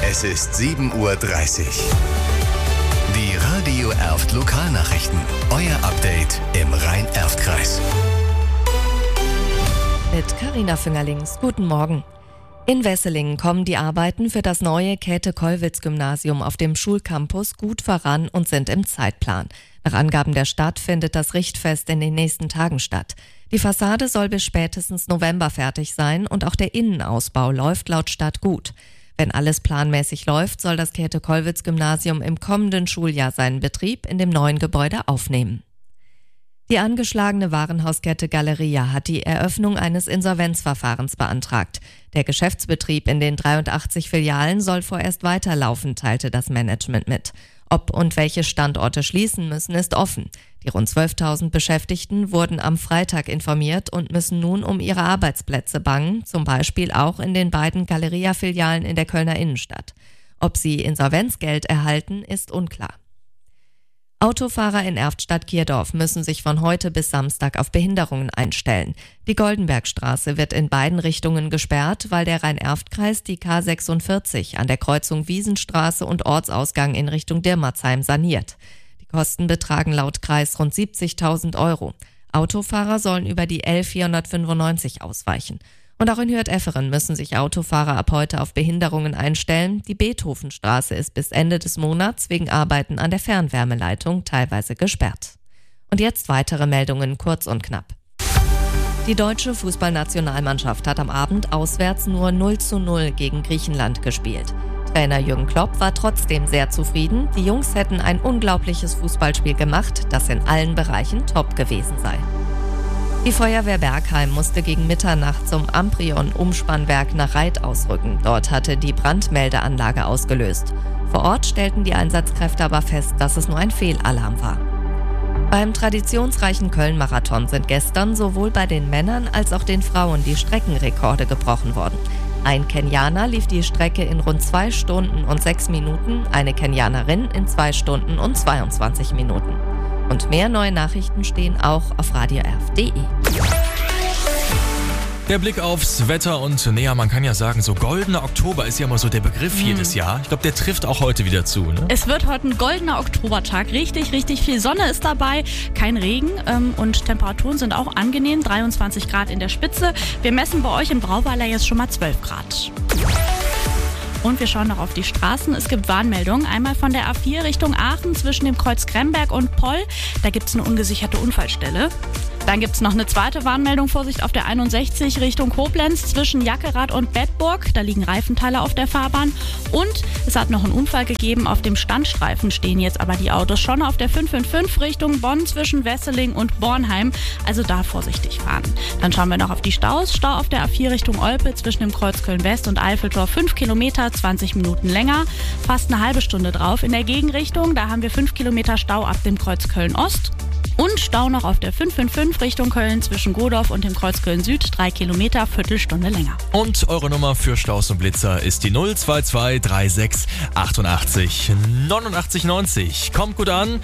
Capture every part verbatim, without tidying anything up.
Es ist sieben Uhr dreißig. Die Radio Erft Lokalnachrichten. Euer Update im Rhein-Erft-Kreis. Mit Carina Füngerlings. Guten Morgen. In Wesseling kommen die Arbeiten für das neue Käthe-Kollwitz-Gymnasium auf dem Schulcampus gut voran und sind im Zeitplan. Nach Angaben der Stadt findet das Richtfest in den nächsten Tagen statt. Die Fassade soll bis spätestens November fertig sein und auch der Innenausbau läuft laut Stadt gut. Wenn alles planmäßig läuft, soll das Käthe-Kollwitz-Gymnasium im kommenden Schuljahr seinen Betrieb in dem neuen Gebäude aufnehmen. Die angeschlagene Warenhauskette Galeria hat die Eröffnung eines Insolvenzverfahrens beantragt. Der Geschäftsbetrieb in den dreiundachtzig Filialen soll vorerst weiterlaufen, teilte das Management mit. Ob und welche Standorte schließen müssen, ist offen. Die rund zwölftausend Beschäftigten wurden am Freitag informiert und müssen nun um ihre Arbeitsplätze bangen, zum Beispiel auch in den beiden Galeria-Filialen in der Kölner Innenstadt. Ob sie Insolvenzgeld erhalten, ist unklar. Autofahrer in Erftstadt-Kierdorf müssen sich von heute bis Samstag auf Behinderungen einstellen. Die Goldenbergstraße wird in beiden Richtungen gesperrt, weil der Rhein-Erft-Kreis die K sechsundvierzig an der Kreuzung Wiesenstraße und Ortsausgang in Richtung Dirmatzheim saniert. Die Kosten betragen laut Kreis rund siebzigtausend Euro. Autofahrer sollen über die L vierhundertfünfundneunzig ausweichen. Und auch in Hürth-Efferen müssen sich Autofahrer ab heute auf Behinderungen einstellen. Die Beethovenstraße ist bis Ende des Monats wegen Arbeiten an der Fernwärmeleitung teilweise gesperrt. Und jetzt weitere Meldungen kurz und knapp. Die deutsche Fußballnationalmannschaft hat am Abend auswärts nur null zu null gegen Griechenland gespielt. Trainer Jürgen Klopp war trotzdem sehr zufrieden. Die Jungs hätten ein unglaubliches Fußballspiel gemacht, das in allen Bereichen top gewesen sei. Die Feuerwehr Bergheim musste gegen Mitternacht zum Amprion-Umspannwerk nach Reit ausrücken. Dort hatte die Brandmeldeanlage ausgelöst. Vor Ort stellten die Einsatzkräfte aber fest, dass es nur ein Fehlalarm war. Beim traditionsreichen Köln-Marathon sind gestern sowohl bei den Männern als auch den Frauen die Streckenrekorde gebrochen worden. Ein Kenianer lief die Strecke in rund zwei Stunden und sechs Minuten, eine Kenianerin in zwei Stunden und zweiundzwanzig Minuten. Und mehr neue Nachrichten stehen auch auf radio erf punkt de. Der Blick aufs Wetter und näher, man kann ja sagen, so goldener Oktober ist ja immer so der Begriff mhm. jedes Jahr. Ich glaube, der trifft auch heute wieder zu, ne? Es wird heute ein goldener Oktobertag. Richtig, richtig viel Sonne ist dabei, kein Regen ähm, und Temperaturen sind auch angenehm. dreiundzwanzig Grad in der Spitze. Wir messen bei euch in Brauweiler jetzt schon mal zwölf Grad. Und wir schauen noch auf die Straßen. Es gibt Warnmeldungen. Einmal von der A vier Richtung Aachen zwischen dem Kreuz Kremberg und Poll. Da gibt es eine ungesicherte Unfallstelle. Dann gibt es noch eine zweite Warnmeldung. Vorsicht auf der einundsechzig Richtung Koblenz zwischen Jackerath und Bedburg. Da liegen Reifenteile auf der Fahrbahn. Und es hat noch einen Unfall gegeben. Auf dem Standstreifen stehen jetzt aber die Autos schon auf der fünf fünf fünf Richtung Bonn zwischen Wesseling und Bornheim. Also da vorsichtig fahren. Dann schauen wir noch auf die Staus. Stau auf der A vier Richtung Olpe zwischen dem Kreuz Köln-West und Eiffeltor fünf Kilometer, zwanzig Minuten länger. Fast eine halbe Stunde drauf. In der Gegenrichtung, da haben wir fünf Kilometer Stau ab dem Kreuz Köln-Ost. Und Stau noch auf der fünf fünf fünf Richtung Köln zwischen Godorf und dem Kreuz Köln-Süd. Drei Kilometer, Viertelstunde länger. Und eure Nummer für Staus und Blitzer ist die null zwei zwei drei sechs achtundachtzig neunundachtzig neunzig. Kommt gut an.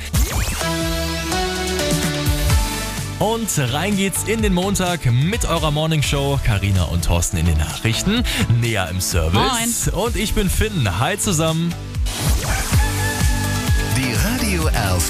Und rein geht's in den Montag mit eurer Morningshow. Carina und Thorsten in den Nachrichten. Näher im Service. Moin. Und ich bin Finn. Hi zusammen. Die Radio Erft